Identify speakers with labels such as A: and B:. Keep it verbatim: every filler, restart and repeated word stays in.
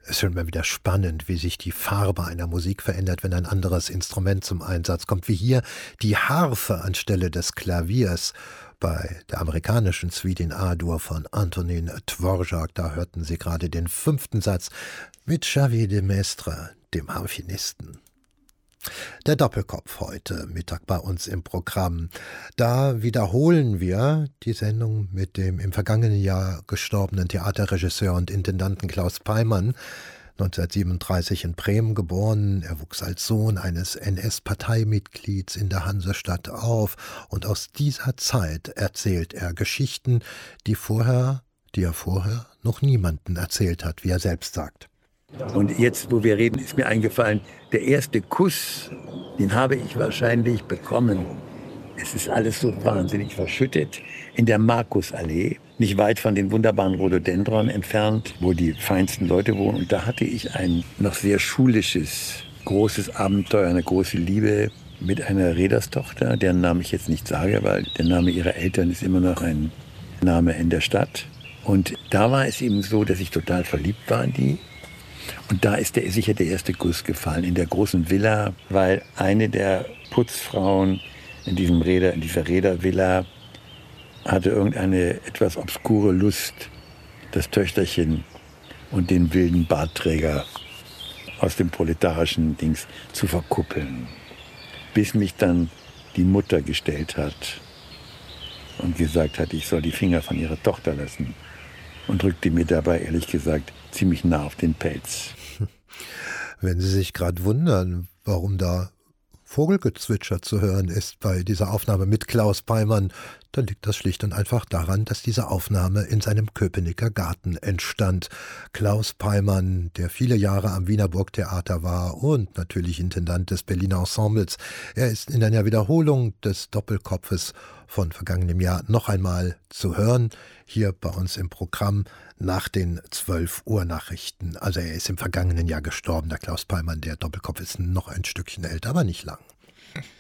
A: Es ist schon immer wieder spannend, wie sich die Farbe einer Musik verändert, wenn ein anderes Instrument zum Einsatz kommt, wie hier die Harfe anstelle des Klaviers. Bei der amerikanischen Suite in A-Dur von Antonin Dvorak, da hörten Sie gerade den fünften Satz mit Xavier de Maistre, dem Harfenisten. Der Doppelkopf heute Mittag bei uns im Programm. Da wiederholen wir die Sendung mit dem im vergangenen Jahr gestorbenen Theaterregisseur und Intendanten Klaus Peimann, neunzehnhundertsiebenunddreißig in Bremen geboren. Er wuchs als Sohn eines N S-Parteimitglieds in der Hansestadt auf und aus dieser Zeit erzählt er Geschichten, die vorher, die er vorher noch niemandem erzählt hat, wie er selbst sagt.
B: Und jetzt, wo wir reden, ist mir eingefallen, der erste Kuss, den habe ich wahrscheinlich bekommen. Es ist alles so wahnsinnig verschüttet. In der Markusallee, nicht weit von den wunderbaren Rhododendron entfernt, wo die feinsten Leute wohnen. Und da hatte ich ein noch sehr schulisches, großes Abenteuer, eine große Liebe mit einer Reederstochter, deren Namen ich jetzt nicht sage, weil der Name ihrer Eltern ist immer noch ein Name in der Stadt. Und da war es eben so, dass ich total verliebt war in die. Und da ist der, sicher der erste Kuss gefallen, in der großen Villa, weil eine der Putzfrauen in, diesem Räder, in dieser Rädervilla hatte irgendeine etwas obskure Lust, das Töchterchen und den wilden Bartträger aus dem proletarischen Dings zu verkuppeln. Bis mich dann die Mutter gestellt hat und gesagt hat, ich soll die Finger von ihrer Tochter lassen. Und drückte mir dabei, ehrlich gesagt, ziemlich nah auf den Pelz.
A: Wenn Sie sich gerade wundern, warum da Vogelgezwitscher zu hören ist bei dieser Aufnahme mit Klaus Peimann, dann liegt das schlicht und einfach daran, dass diese Aufnahme in seinem Köpenicker Garten entstand. Klaus Peimann, der viele Jahre am Wiener Burgtheater war und natürlich Intendant des Berliner Ensembles, er ist in einer Wiederholung des Doppelkopfes von vergangenem Jahr noch einmal zu hören, hier bei uns im Programm nach den zwölf Uhr Nachrichten. Also er ist im vergangenen Jahr gestorben, der Klaus Peimann, der Doppelkopf ist noch ein Stückchen älter, aber nicht lang.